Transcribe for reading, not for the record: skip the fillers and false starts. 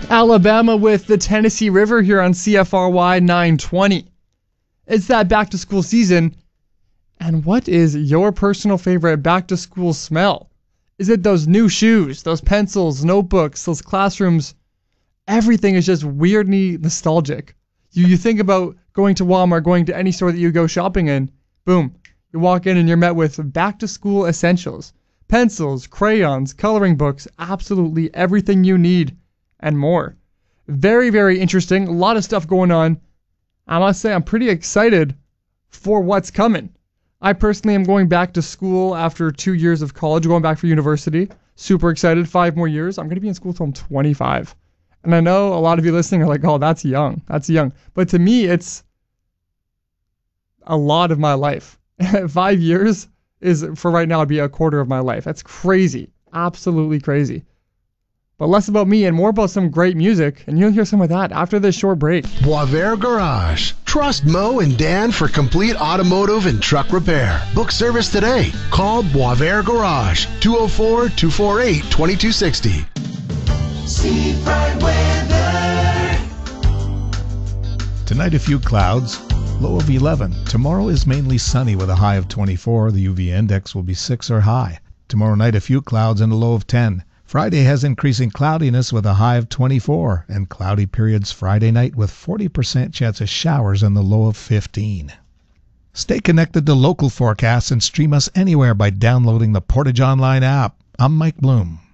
Alabama with the Tennessee River here on CFRY 920. It's that back to school season. And what is your personal favorite back to school smell? Is it those new shoes, those pencils, notebooks, those classrooms? Everything is just weirdly nostalgic. You think about going to Walmart, going to any store that you go shopping in. Boom. You walk in and you're met with back to school essentials. Pencils, crayons, coloring books, absolutely everything you need and more. Very, very interesting. A lot of stuff going on. I must say I'm pretty excited for what's coming. I personally am going back to school after 2 years of college, going back for university. Super excited. 5 more years. I'm going to be in school till I'm 25. And I know a lot of you listening are like, oh, that's young. That's young. But to me, it's a lot of my life. 5 years is, for right now, it'd be a quarter of my life. That's crazy. Absolutely crazy. But less about me and more about some great music, and you'll hear some of that after this short break. Boisvert Garage. Trust Mo and Dan for complete automotive and truck repair. Book service today. Call Boisvert Garage, 204-248-2260. Seafront weather. Tonight a few clouds, low of 11. Tomorrow is mainly sunny with a high of 24. The UV index will be 6 or high. Tomorrow night a few clouds and a low of 10. Friday has increasing cloudiness with a high of 24, and cloudy periods Friday night with 40% chance of showers and the low of 15. Stay connected to local forecasts and stream us anywhere by downloading the Portage Online app. I'm Mike Bloom.